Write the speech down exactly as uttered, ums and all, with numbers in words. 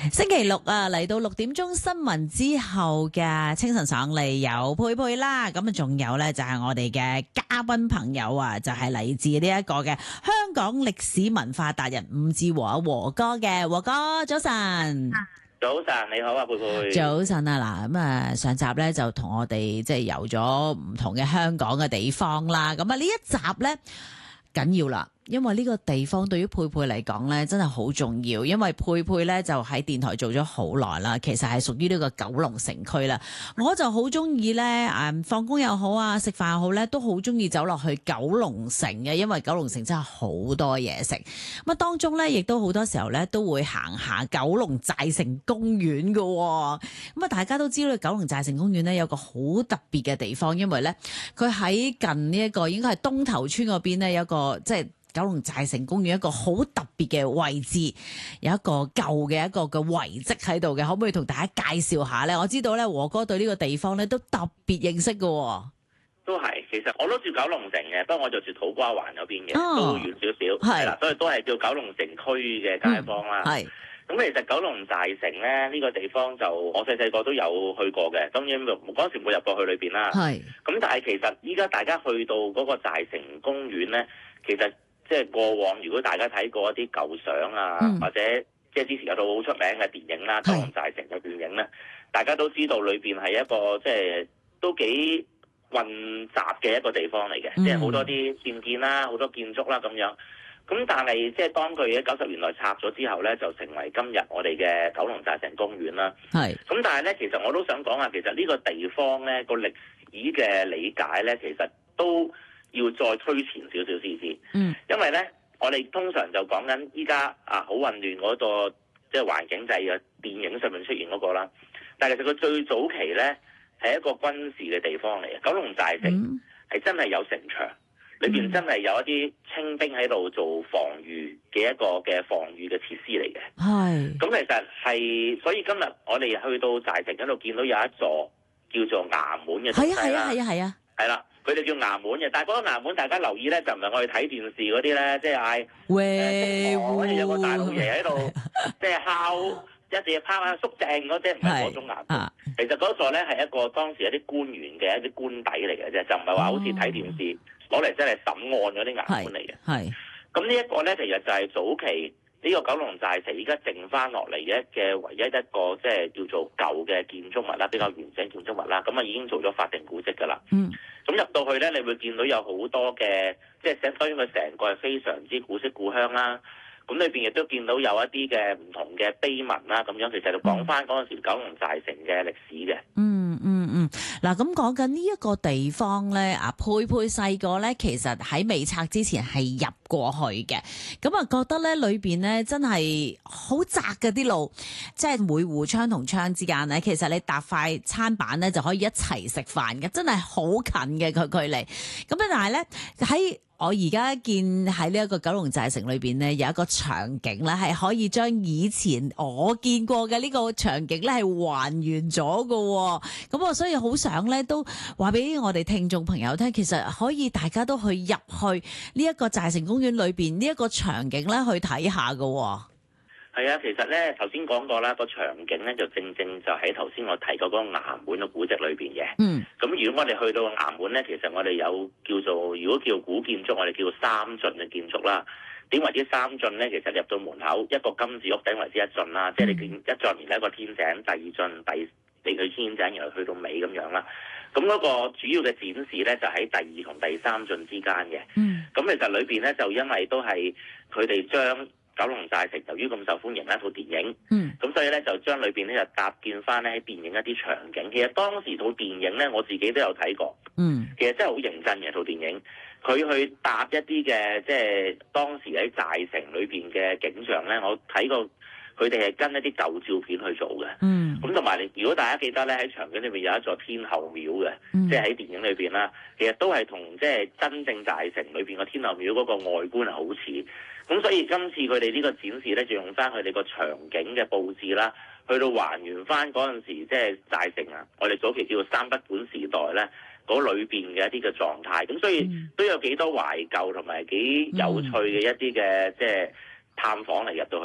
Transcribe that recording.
星期六啊，嚟到六點鐘新聞之後嘅清晨上嚟有佩佩啦，咁啊仲有咧就係我哋嘅嘉賓朋友啊，就係嚟自呢一個嘅香港歷史文化達人伍志和啊，和哥嘅，和哥早晨。 早晨，你好啊，佩佩。 早晨啊，嗱咁啊，上集咧就同我哋即係遊咗唔同嘅香港嘅地方啦，咁啊呢一集咧緊要啦。因為呢個地方對於佩佩嚟講咧，真係好重要。因為佩佩咧就喺電台做咗好耐啦，其實係屬於呢個九龍城區啦。我就好中意咧，誒放工又好啊，食飯又好咧，都好中意走落去九龍城嘅，因為九龍城真係好多嘢食。咁啊，當中咧亦都好多時候咧都會行下九龍寨城公園嘅。咁啊，大家都知道九龍寨城公園咧有個好特別嘅地方，因為咧佢喺近呢一個應該係東頭村嗰邊咧有個即係。九龍寨城公園一個好特別嘅位置，有一個舊嘅一個嘅遺跡喺度嘅，可唔可以同大家介紹下咧？我知道咧，和哥對呢個地方咧都特別認識嘅。 都係，其實我都住九龍城嘅，不過我就住土瓜灣嗰邊嘅， 哦、 都遠少少，係啦，所以都係叫九龍城區嘅街坊啦。係、嗯，咁其實九龍寨城咧呢、這個地方就我細細個都有去過嘅，當然嗰陣時冇入過去裏邊啦。係，咁但係其實依家大家去到嗰個寨城公園咧，其實即係過往，如果大家睇過一啲舊相啊，嗯、或者即係之前有套好出名嘅電影啦，《九龍寨城》嘅電影咧，大家都知道裏邊係一個即係都幾混雜嘅一個地方嚟嘅，嗯、即係好多啲僭建啦，好多建築啦咁樣。咁但係即係當佢喺九十年代拆咗之後咧，就成為今日我哋嘅九龍寨城公園啦。係。咁但係咧，其實我都想講下，其實呢個地方咧個歷史嘅理解咧，其實都要再推前少少先知，嗯，因為咧，我哋通常就講緊依家啊好混亂嗰個即係環境，就係電影上面出現嗰個啦。但係其實佢最早期咧係一個軍事嘅地方嚟嘅，九龍寨城係真係有城牆，裏邊真係有一啲清兵喺度做防禦嘅一個嘅防禦嘅設施嚟嘅。係，咁其實係，所以今日我哋去到寨城嗰度見到有一座叫做衙門嘅東西啦。係啊係啊係啊，係啦。佢哋叫衙門嘅，但係嗰個衙門大家留意咧，就唔係我哋睇電視嗰啲咧，即係嗌喂，跟住有個大老爺喺度，即係敲一隻拍下肅靜嗰啲，唔係嗰種衙門。啊、其實嗰座咧係一個當時一啲官員嘅一啲官邸嚟嘅啫，就唔係話好似睇電視攞嚟、哦、真係審案嗰啲衙門嚟嘅。係，咁呢一個咧，其實就係早期呢個九龍寨城而家剩翻落嚟嘅嘅唯一一個即係叫做舊嘅建築物啦，比較完整建築物啦，咁啊已經做咗法定古蹟㗎啦。嗯。咁入到去咧，你會見到有好多嘅，即係相當於佢成個係非常之古色古香啦。咁裏邊亦都見到有一啲嘅唔同嘅碑文啦，咁樣其實就講翻嗰陣時九龍寨城嘅歷史嘅。嗯嗯嗯，嗱咁講緊呢一個地方咧，啊佩佩細個咧，其實喺未拆之前係入過去嘅，咁啊覺得咧裏邊咧真係好窄嘅啲路，即係每戶窗同窗之間咧，其實你搭塊餐板咧就可以一齊食飯嘅，真係好近嘅個距離。咁啊，但係咧喺我而家見喺呢一個九龍寨城裏邊咧，有一個場景咧，係可以將以前我見過嘅呢個場景咧，係還原咗嘅。咁我所以好想咧，都話俾我哋聽眾朋友聽，其實可以大家都去入去呢一個寨城公園裏邊呢一個場景咧，去睇下嘅。 係啊，其實咧頭先講過啦，個場景咧就正正就喺頭先我提過嗰個衙門嘅古蹟裏邊嘅。嗯。咁如果我哋去到衙門咧，其實我哋有叫做，如果叫古建築，我哋叫三進嘅建築啦。點為之三進咧？其實入到門口一個金字屋頂為之一進啦，嗯、即係你見一進完一個天井，第二進第你去天井，然後去到尾咁樣啦。咁嗰個主要嘅展示咧，就喺第二同第三進之間嘅。嗯。咁其實裏邊咧，就因為都係佢哋將九龍寨城由於咁受歡迎一套電影，嗯，咁所以咧就將裏邊咧就搭建翻咧喺電影一啲場景。其實當時套電影咧，我自己都有睇過，嗯，其實真係好認真嘅套電影。佢去搭一啲嘅即係當時喺寨城裏邊嘅景象咧，我睇過佢哋係跟一啲舊照片去做嘅，嗯，咁同埋如果大家記得咧喺場景裏面有一座天后廟嘅，嗯、即係喺電影裏邊啦，其實都係同即係真正寨城裏邊個天后廟嗰個外觀係好似。咁所以今次佢哋呢個展示咧，就用翻佢哋個場景嘅佈置啦，去到還原翻嗰陣時即係寨城啊，我哋早期叫做三不管時代咧，嗰裏邊嘅一啲嘅狀態。咁所以都有幾多懷舊同埋幾有趣嘅一啲嘅即係探訪嚟入到